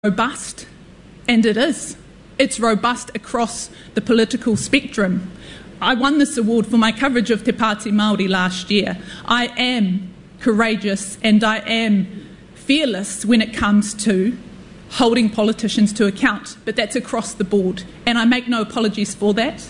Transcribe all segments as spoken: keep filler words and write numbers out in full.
robust, and it is. It's robust across the political spectrum. I won this award for my coverage of Te Pāti Māori last year. I am courageous and I am fearless when it comes to holding politicians to account, but that's across the board, and I make no apologies for that.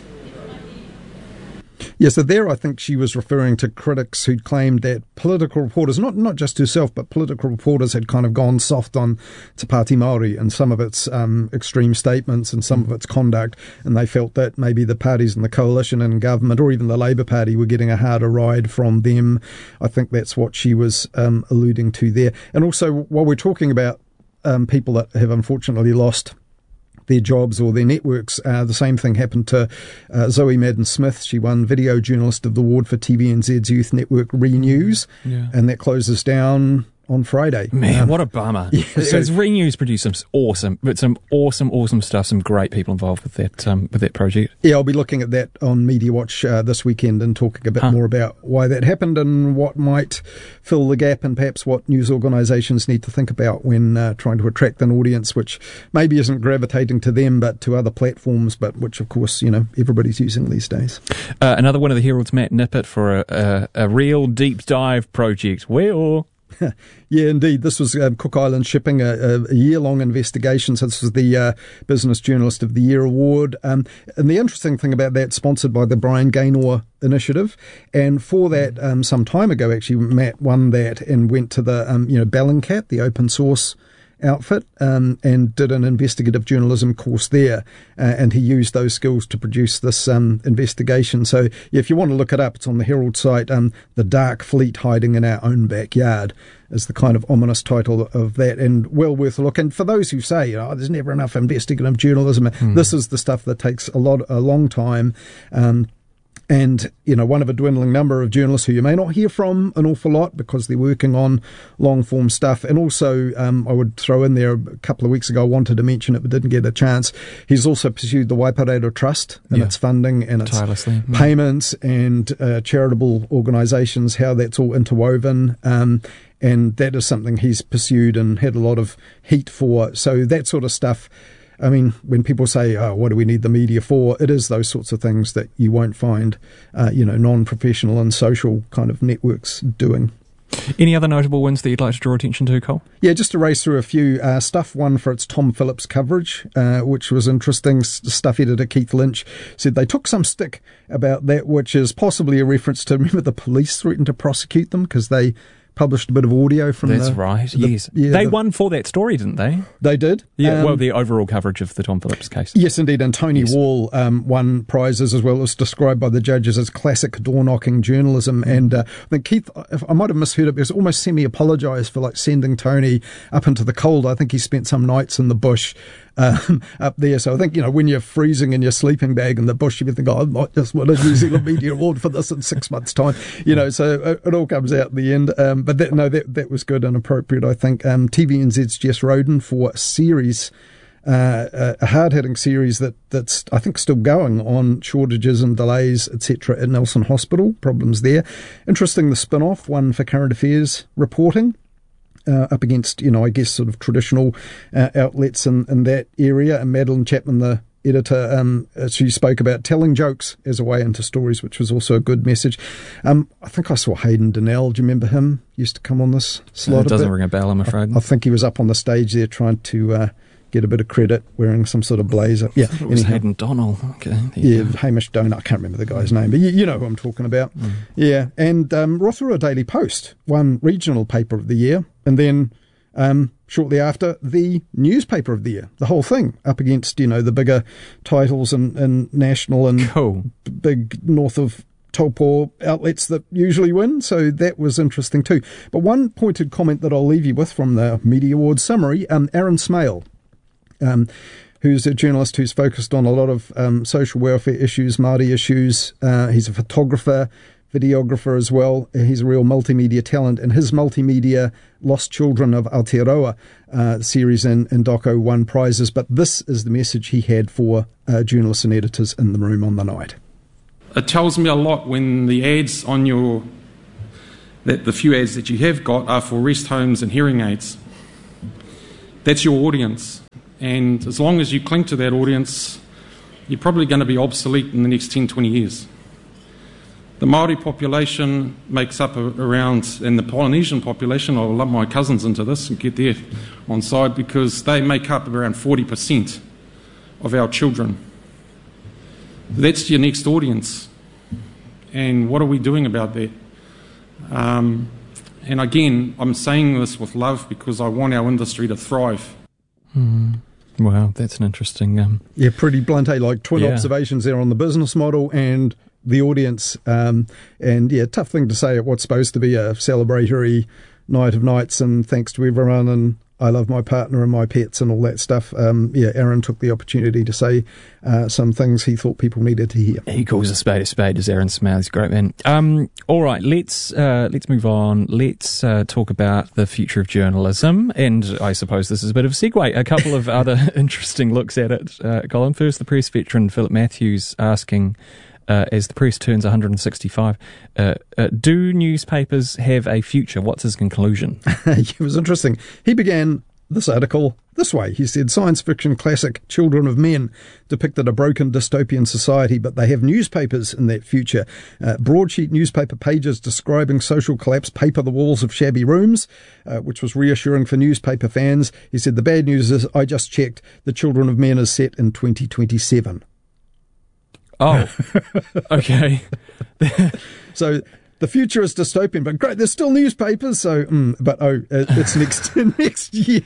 Yeah, so there I think she was referring to critics who'd claimed that political reporters, not not just herself, but political reporters had kind of gone soft on Te Pāti Māori and some of its um, extreme statements and some of its conduct, and they felt that maybe the parties in the coalition and government or even the Labour Party were getting a harder ride from them. I think that's what she was um, alluding to there. And also, while we're talking about um, people that have unfortunately lost their jobs or their networks, uh, the same thing happened to uh, Zoe Madden-Smith. She won Video Journalist of the Award for T V N Z's Youth Network Renews, yeah. and that closes down on Friday. Man, um, what a bummer. Yeah, so Renews produced some awesome, but some awesome, awesome stuff, some great people involved with that um, with that project. Yeah, I'll be looking at that on Media Watch uh, this weekend and talking a bit huh. more about why that happened and what might fill the gap and perhaps what news organisations need to think about when uh, trying to attract an audience which maybe isn't gravitating to them but to other platforms, but which, of course, you know, everybody's using these days. Uh, another one of the Herald's Matt Nippert for a, a, a real deep dive project. Where Yeah, indeed. This was um, Cook Island Shipping, a, a year-long investigation. So this was the uh, Business Journalist of the Year award. Um, and the interesting thing about that, sponsored by the Brian Gaynor Initiative. And for that, um, some time ago, actually, Matt won that and went to the, um, you know, Bellingcat, the open source outfit, um, and did an investigative journalism course there, uh, and he used those skills to produce this um, investigation. So yeah, if you want to look it up, it's on the Herald site. Um, The Dark Fleet Hiding in Our Own Backyard is the kind of ominous title of that, and well worth a look. And for those who say, oh, there's never enough investigative journalism, mm. this is the stuff that takes a lot, a long time. Um, And, you know, one of a dwindling number of journalists who you may not hear from an awful lot because they're working on long-form stuff. And also, um, I would throw in there, a couple of weeks ago, I wanted to mention it but didn't get a chance. He's also pursued the Waiparato Trust and yeah. its funding and its Tirelessly. payments and uh, charitable organisations, how that's all interwoven. Um, and that is something he's pursued and had a lot of heat for. So that sort of stuff. I mean, when people say, oh, what do we need the media for? It is those sorts of things that you won't find, uh, you know, non-professional and social kind of networks doing. Any other notable wins that you'd like to draw attention to, Cole? Yeah, just to race through a few. Uh, Stuff won for its Tom Phillips coverage, uh, which was interesting. Stuff editor Keith Lynch said they took some stick about that, which is possibly a reference to, remember, the police threatened to prosecute them because they published a bit of audio from That's the... That's right, the, yes. Yeah, they the, won for that story, didn't they? They did. Yeah, um, well, the overall coverage of the Tom Phillips case. Yes, indeed, and Tony yes. Wall um, won prizes as well. It was described by the judges as classic door-knocking journalism, mm. and uh, I think Keith, I might have misheard it, because almost semi-apologised for like sending Tony up into the cold. I think he spent some nights in the bush Um, up there. So I think, you know, when you're freezing in your sleeping bag in the bush, you think, oh, I might just win a New Zealand Media Award for this in six months' time. You know, so it, it all comes out in the end. Um, but that, no, that that was good and appropriate, I think. Um, T V N Z's Jess Roden for a series, uh, a hard-hitting series that, that's, I think, still going on shortages and delays, et cetera, at Nelson Hospital. Problems there. Interesting, the spin-off, one for current affairs reporting. Uh, up against, you know, I guess sort of traditional uh, outlets in, in that area. And Madeline Chapman, the editor, um, she spoke about telling jokes as a way into stories, which was also a good message. Um, I think I saw Hayden Donnell. Do you remember him? Used to come on this slot. Uh, it doesn't a bit. ring a bell, I'm afraid. I, I think he was up on the stage there trying to uh, get a bit of credit, wearing some sort of blazer. Yeah, it was Hayden Donnell. Okay. Yeah, Hamish Donut. I can't remember the guy's name, but you, you know who I'm talking about. Mm. Yeah, and um, Rotorua Daily Post won Regional Paper of the Year, and then um, shortly after, the Newspaper of the Year. The whole thing up against, you know, the bigger titles and, and national and cool. b- big north of Taupo outlets that usually win, so that was interesting too. But one pointed comment that I'll leave you with from the Media Awards summary, um, Aaron Smale, Um, who's a journalist who's focused on a lot of um, social welfare issues, Māori issues. Uh, he's a photographer, videographer as well. He's a real multimedia talent, and his multimedia Lost Children of Aotearoa uh, series and, and doco won prizes. But this is the message he had for uh, journalists and editors in the room on the night. It tells me a lot when the ads on your, that the few ads that you have got are for rest homes and hearing aids. that's your audience. And as long as you cling to that audience, you're probably going to be obsolete in the next ten, twenty years. The Māori population makes up around, and the Polynesian population, I'll lump my cousins into this and get there on side, because they make up around forty percent of our children. That's your next audience. And what are we doing about that? Um, and again, I'm saying this with love because I want our industry to thrive. Hmm. Wow, that's an interesting... Um, yeah, pretty blunt, eh? Like twin yeah. observations there on the business model and the audience. Um, and yeah, tough thing to say at what's supposed to be a celebratory night of nights and thanks to everyone and I love my partner and my pets and all that stuff. Um, yeah, Aaron took the opportunity to say uh, some things he thought people needed to hear. He calls a spade a spade, as Aaron Smale. He's a great man. Um, all right, let's uh, let's move on. Let's uh, talk about the future of journalism, and I suppose this is a bit of a segue. A couple of other interesting looks at it. Uh, Colin, first, the press veteran Philip Matthews asking, Uh, as the press turns one hundred sixty-five, uh, uh, do newspapers have a future? What's his conclusion? It was interesting. He began this article this way. He said, science fiction classic Children of Men depicted a broken dystopian society, but they have newspapers in that future. Uh, broadsheet newspaper pages describing social collapse paper the walls of shabby rooms, uh, which was reassuring for newspaper fans. He said, the bad news is, I just checked, the Children of Men is set in twenty twenty-seven. Oh, okay. So the future is dystopian, but great, there's still newspapers. So, mm, but oh, it's next next year.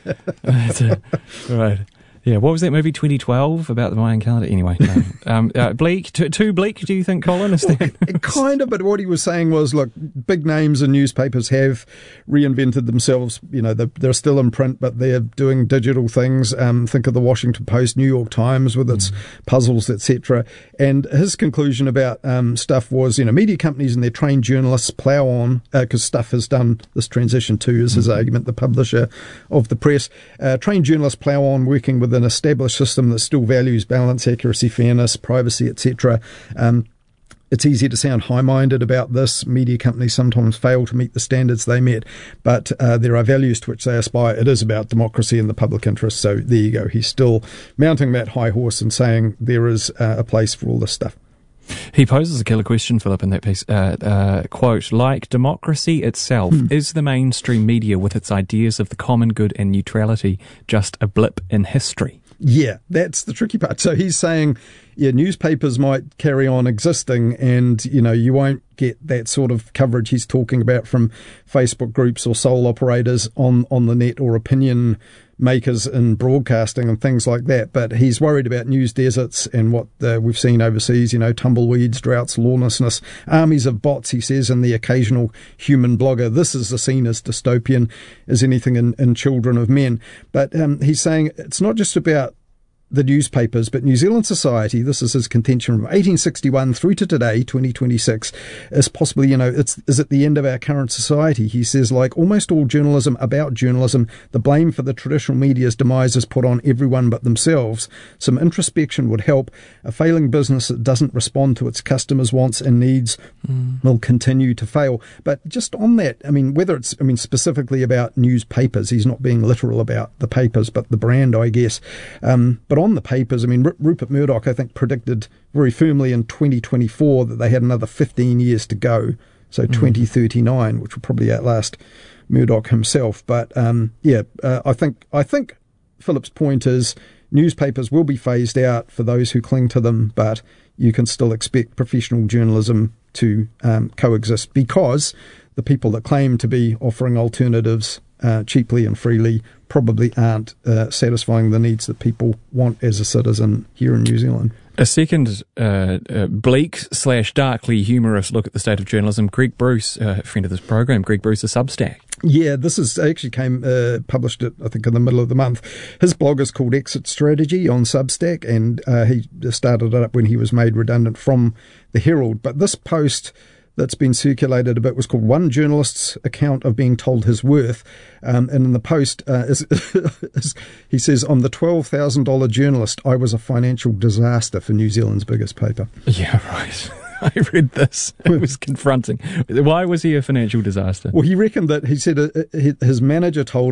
Right. Yeah, what was that movie, twenty twelve, about the Mayan calendar? Anyway, no. um, uh, bleak, too, too bleak, do you think, Colin? Is that... well, kind of, but what he was saying was, look, big names in newspapers have reinvented themselves. You know, they're, they're still in print, but they're doing digital things. Um, think of the Washington Post, New York Times with its mm. puzzles, et cetera. And his conclusion about um, stuff was, you know, media companies and their trained journalists plough on, because uh, Stuff has done this transition too, is his mm. argument, the publisher of the press. Uh, trained journalists plough on working with an established system that still values balance, accuracy, fairness, privacy, et cetera. Um, it's easy to sound high-minded about this. Media companies sometimes fail to meet the standards they met, but uh, there are values to which they aspire. It is about democracy and the public interest. So there you go. He's still mounting that high horse and saying there is uh, a place for all this stuff. He poses a killer question, Philip, in that piece. Uh, uh, quote, like democracy itself, hmm. is the mainstream media with its ideas of the common good and neutrality just a blip in history? Yeah, that's the tricky part. So he's saying, yeah, newspapers might carry on existing and, you know, you won't get that sort of coverage he's talking about from Facebook groups or sole operators on, on the net or opinion makers in broadcasting and things like that. But he's worried about news deserts and what uh, we've seen overseas, you know, tumbleweeds, droughts, lawlessness, armies of bots, he says, and the occasional human blogger. This is the scene as dystopian as anything in, in Children of Men. But um, he's saying it's not just about the newspapers, but New Zealand society, this is his contention, from eighteen sixty-one through to today, twenty twenty-six, is possibly, you know, it's is at the end of our current society. He says, like almost all journalism about journalism, the blame for the traditional media's demise is put on everyone but themselves. Some introspection would help. A failing business that doesn't respond to its customers' wants and needs mm. will continue to fail. But just on that, I mean, whether it's, I mean, specifically about newspapers, he's not being literal about the papers, but the brand, I guess. Um, but on the papers, I mean, R- Rupert Murdoch, I think, predicted very firmly in twenty twenty-four that they had another fifteen years to go, so mm. twenty thirty-nine, which will probably outlast Murdoch himself. But um, yeah, uh, I think I think Philip's point is newspapers will be phased out for those who cling to them, but you can still expect professional journalism to um, coexist, because the people that claim to be offering alternatives uh, cheaply and freely probably aren't uh, satisfying the needs that people want as a citizen here in New Zealand. A second uh, uh, bleak slash darkly humorous look at the state of journalism. Greg Bruce, uh, friend of this program, Greg Bruce, a Substack. Yeah, this is actually came uh, published it I think in the middle of the month. His blog is called Exit Strategy on Substack, and uh, he started it up when he was made redundant from the Herald. But this post that's been circulated a bit was called One Journalist's Account of Being Told His Worth. Um, and in the post, uh, is, is, he says, I'm the twelve thousand dollars journalist. I was a financial disaster for New Zealand's biggest paper. Yeah, right. I read this. It was confronting. Why was he a financial disaster? Well, he reckoned that, he said uh, his manager told him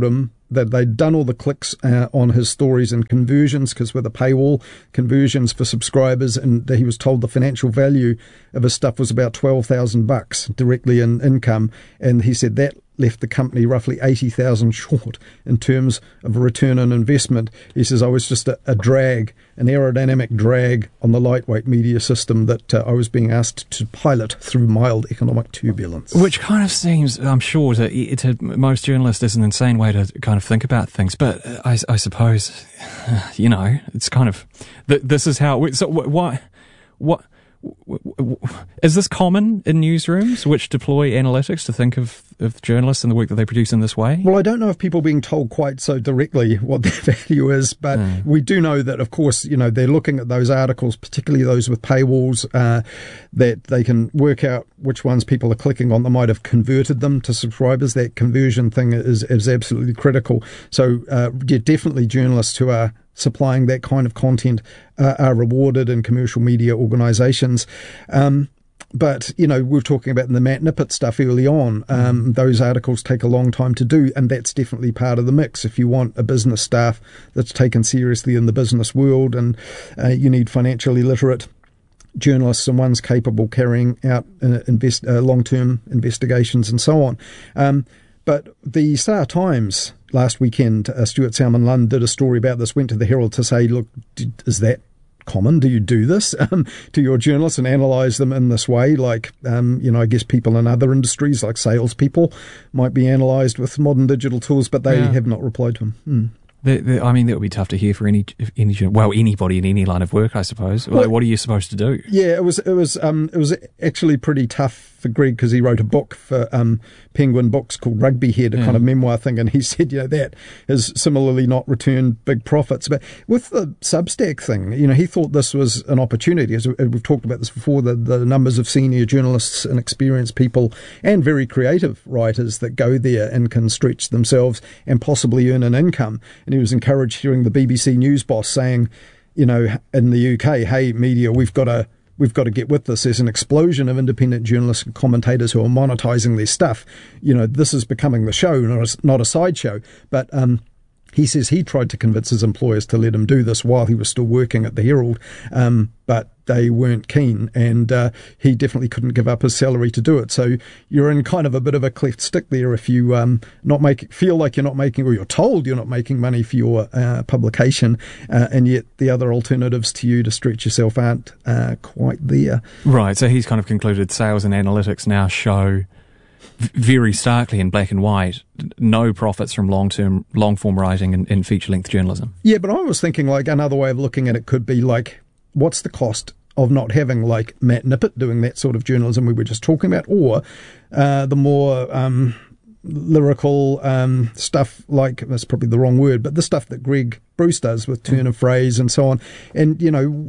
that they'd done all the clicks uh, on his stories and conversions, because with a paywall, conversions for subscribers, and he was told the financial value of his stuff was about twelve thousand bucks directly in income, and he said that left the company roughly eighty thousand short in terms of a return on investment. He says, I was just a, a drag, an aerodynamic drag on the lightweight media system that uh, I was being asked to pilot through mild economic turbulence. Which kind of seems, I'm sure, to, to most journalists is an insane way to kind of think about things. But uh, I, I suppose, uh, you know, it's kind of, th- this is how, so why, what, is this common in newsrooms which deploy analytics to think of, of journalists and the work that they produce in this way? Well, I don't know if people are being told quite so directly what their value is, but mm. we do know that, of course, you know, they're looking at those articles, particularly those with paywalls, uh, that they can work out which ones people are clicking on that might have converted them to subscribers. That conversion thing is, is absolutely critical. So, uh, yeah, definitely journalists who are supplying that kind of content uh, are rewarded in commercial media organisations. Um, but, you know, we were talking about the Matt Nippert stuff early on. Um, mm. Those articles take a long time to do, and that's definitely part of the mix. If you want a business staff that's taken seriously in the business world, and uh, you need financially literate journalists and ones capable carrying out uh, invest, uh, long-term investigations and so on. Um, but the Star Times last weekend, uh, Stuart Salmon-Lund did a story about this, went to the Herald to say, look, did, is that common? Do you do this um, to your journalists and analyse them in this way? Like, um, you know, I guess people in other industries, like salespeople, might be analysed with modern digital tools, but they yeah. have not replied to him. Hmm. The, the, I mean, that would be tough to hear for any, any, well, anybody in any line of work, I suppose. Well, like, what are you supposed to do? Yeah, it was, it was, um, it was actually pretty tough for Greg, because he wrote a book for um, Penguin Books called Rugby Head, a yeah. kind of memoir thing, and he said, you know, that has similarly not returned big profits. But with the Substack thing, you know, he thought this was an opportunity. As we've talked about this before, the, the numbers of senior journalists and experienced people and very creative writers that go there and can stretch themselves and possibly earn an income. And he was encouraged hearing the B B C News boss saying, you know, in the U K, hey, media, we've got to we've got to get with this. There's an explosion of independent journalists and commentators who are monetising their stuff. You know, this is becoming the show, not a, not a sideshow. But um, he says he tried to convince his employers to let him do this while he was still working at the Herald, um, but they weren't keen, and uh, he definitely couldn't give up his salary to do it. So you're in kind of a bit of a cleft stick there if you um, not make feel like you're not making, or you're told you're not making money for your uh, publication, uh, and yet the other alternatives to you to stretch yourself aren't uh, quite there. Right, so he's kind of concluded sales and analytics now show very starkly in black and white no profits from long-term, long-form writing and, and feature-length journalism. Yeah, but I was thinking, like, another way of looking at it could be like, what's the cost of not having, like, Matt Nippert doing that sort of journalism we were just talking about, or uh, the more um, lyrical um, stuff, like, that's probably the wrong word, but the stuff that Greg Bruce does with turn of phrase and so on. And, you know,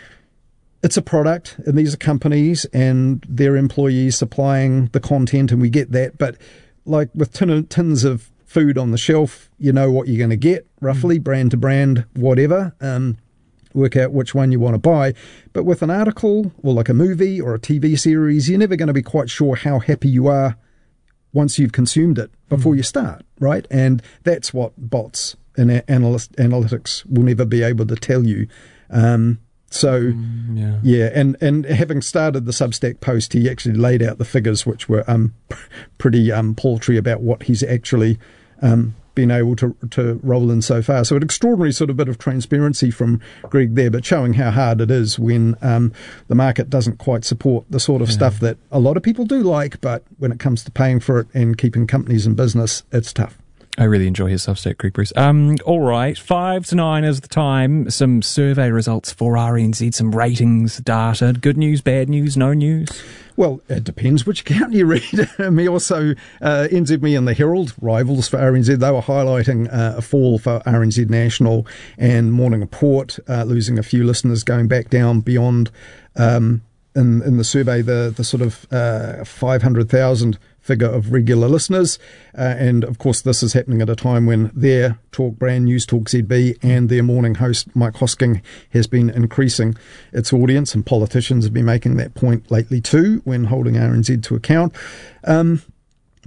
it's a product, and these are companies and their employees supplying the content, and we get that. But like with tin, tins of food on the shelf, you know what you're going to get, roughly, mm. brand to brand, whatever. Um, work out which one you want to buy. But with an article or like a movie or a T V series, you're never going to be quite sure how happy you are once you've consumed it before mm. you start, right? And that's what bots and analyst, analytics will never be able to tell you. Um, So, mm, yeah. yeah, and, and having started the Substack post, he actually laid out the figures, which were um, pretty um, paltry about what he's actually um, been able to to roll in so far. So an extraordinary sort of bit of transparency from Greg there, but showing how hard it is when um, the market doesn't quite support the sort of yeah. stuff that a lot of people do like, but when it comes to paying for it and keeping companies in business, it's tough. I really enjoy his Substack, Greg Bruce. Um, all right, five to nine is the time. Some survey results for R N Z, some ratings data. Good news, bad news, no news? Well, it depends which account you read. Me also, uh, N Z Me and the Herald, rivals for R N Z, they were highlighting uh, a fall for R N Z National and Morning Report, uh, losing a few listeners, going back down beyond, um, in, in the survey, the, the sort of uh, five hundred thousand figure of regular listeners, uh, and of course this is happening at a time when their talk brand, News Talk Z B, and their morning host Mike Hosking has been increasing its audience, and politicians have been making that point lately too when holding R N Z to account. Um,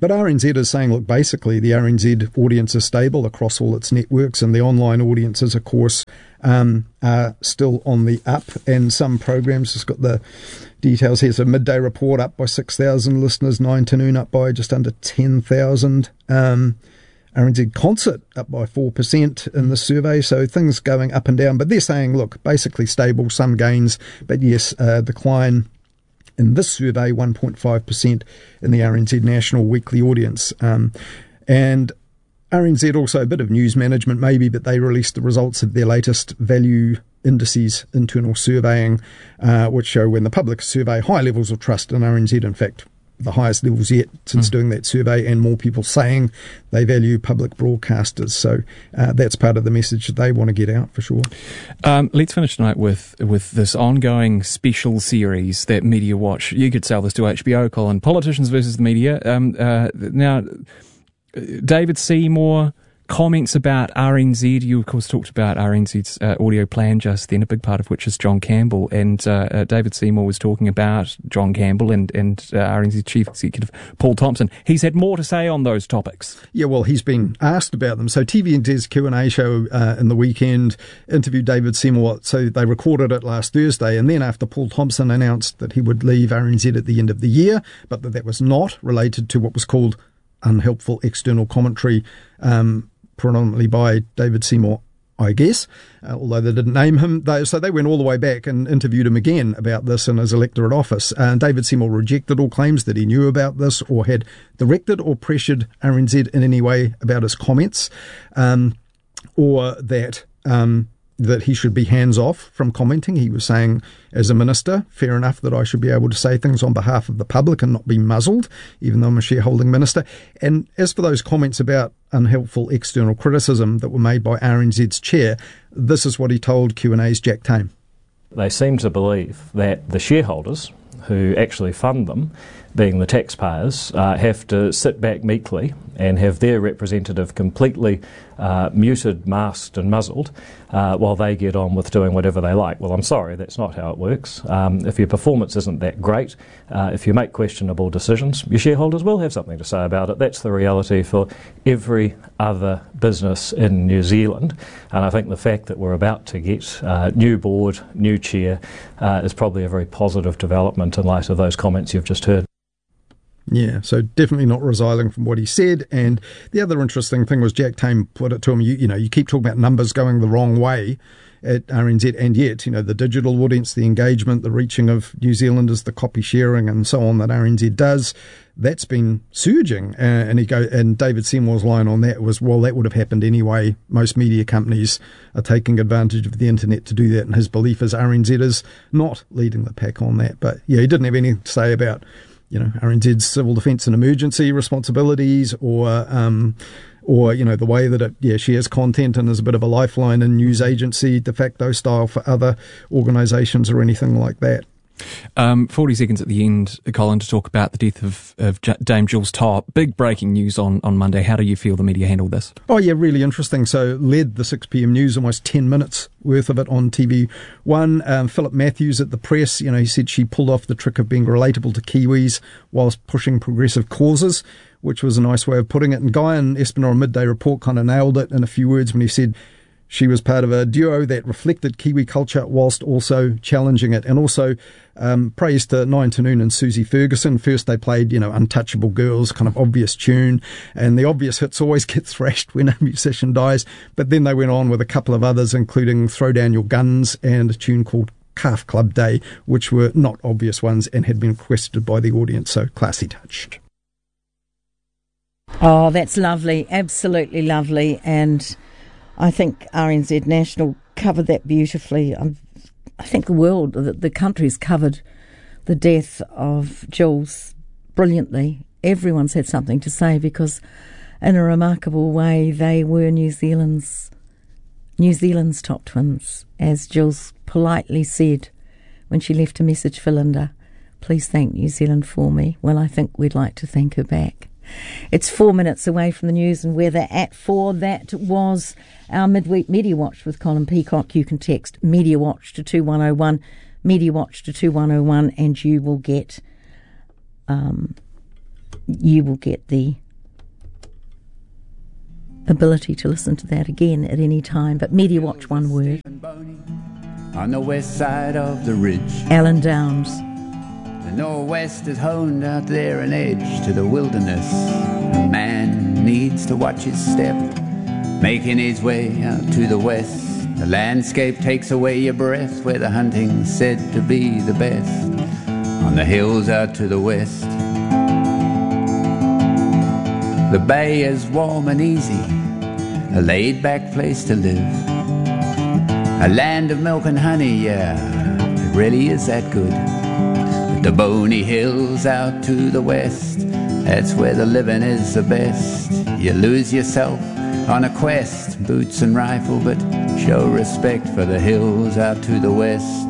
But R N Z is saying, look, basically the R N Z audience is stable across all its networks, and the online audiences, of course, um, are still on the up. And some programs, it's got the details here. So Midday Report up by six thousand listeners, nine to noon up by just under ten thousand. Um, R N Z Concert up by four percent in the survey, so things going up and down. But they're saying, look, basically stable, some gains, but yes, uh, decline in this survey, one point five percent in the R N Z National Weekly Audience. Um, and R N Z also a bit of news management maybe, but they released the results of their latest value indices internal surveying, uh, which show when the public survey high levels of trust in R N Z, in fact, the highest levels yet since mm. doing that survey, and more people saying they value public broadcasters. So uh, that's part of the message that they want to get out for sure. Um, let's finish tonight with with this ongoing special series that Media Watch, you could sell this to H B O, Colin, Politicians versus the Media. Um, uh, now, David Seymour, comments about R N Z. You, of course, talked about R N Z's uh, audio plan just then, a big part of which is John Campbell. And uh, uh, David Seymour was talking about John Campbell and, and uh, R N Z Chief Executive Paul Thompson. He's had more to say on those topics. Yeah, well, he's been asked about them. So T V N Z's Q and A show uh, in the weekend interviewed David Seymour. So they recorded it last Thursday. And then after Paul Thompson announced that he would leave R N Z at the end of the year, but that that was not related to what was called unhelpful external commentary, um, predominantly by David Seymour, I guess, uh, although they didn't name him. They, so they went all the way back and interviewed him again about this in his electorate office. And David Seymour rejected all claims that he knew about this or had directed or pressured R N Z in any way about his comments, um, or that um, that he should be hands-off from commenting. He was saying, as a minister, fair enough that I should be able to say things on behalf of the public and not be muzzled, even though I'm a shareholding minister. And as for those comments about unhelpful external criticism that were made by R N Z's chair, this is what he told Q and A's Jack Tame. They seem to believe that the shareholders who actually fund them, being the taxpayers, uh, have to sit back meekly and have their representative completely uh, muted, masked and muzzled uh, while they get on with doing whatever they like. Well, I'm sorry, that's not how it works. Um, if your performance isn't that great, uh, if you make questionable decisions, your shareholders will have something to say about it. That's the reality for every other business in New Zealand. And I think the fact that we're about to get uh, new board, new chair, uh, is probably a very positive development in light of those comments you've just heard. Yeah, so definitely not resiling from what he said. And the other interesting thing was Jack Tame put it to him, you, you know, you keep talking about numbers going the wrong way at R N Z, and yet, you know, the digital audience, the engagement, the reaching of New Zealanders, the copy sharing and so on that R N Z does, that's been surging. Uh, and he go, and David Seymour's line on that was, well, that would have happened anyway. Most media companies are taking advantage of the internet to do that, and his belief is R N Z is not leading the pack on that. But yeah, he didn't have anything to say about, you know, R N Z's civil defence and emergency responsibilities, or um, or you know, the way that it yeah shares content and is a bit of a lifeline in news agency de facto style for other organisations or anything like that. Um, forty seconds at the end, Colin, to talk about the death of, of J- Dame Jules Topp. Big breaking news on, on Monday. How do you feel the media handled this? Oh, yeah, really interesting. So, led the six p.m. news, almost ten minutes worth of it on T V one. Um, Philip Matthews at the press, you know, he said she pulled off the trick of being relatable to Kiwis whilst pushing progressive causes, which was a nice way of putting it. And Guy and Espinor Midday Report kind of nailed it in a few words when he said she was part of a duo that reflected Kiwi culture whilst also challenging it. And also um, praise to Nine to Noon and Susie Ferguson. First they played, you know, Untouchable Girls, kind of obvious tune, and the obvious hits always get thrashed when a musician dies. But then they went on with a couple of others, including Throw Down Your Guns and a tune called Calf Club Day, which were not obvious ones and had been requested by the audience. So classy touch. Oh, that's lovely. Absolutely lovely. And I think R N Z National covered that beautifully. I'm, I think the world, the, the country's covered the death of Jules brilliantly. Everyone's had something to say because, in a remarkable way, they were New Zealand's New Zealand's top twins, as Jules politely said when she left a message for Linda. Please thank New Zealand for me. Well, I think we'd like to thank her back. It's four minutes away from the news and weather at four. That was our midweek Media Watch with Colin Peacock. You can text Media Watch to two one oh one, Media Watch to two one oh one, and you will get um, you will get the ability to listen to that again at any time. But Media Watch, one word. On the west side of the ridge, Alan Downs. the northwest is honed out there an edge to the wilderness. A man needs to watch his step, making his way out to the west. The landscape takes away your breath, where the hunting's said to be the best. On the hills out to the west, the bay is warm and easy, a laid-back place to live. A land of milk and honey, yeah, it really is that good. But the bony hills out to the west, that's where the living is the best. You lose yourself on a quest, boots and rifle, but show respect for the hills out to the west.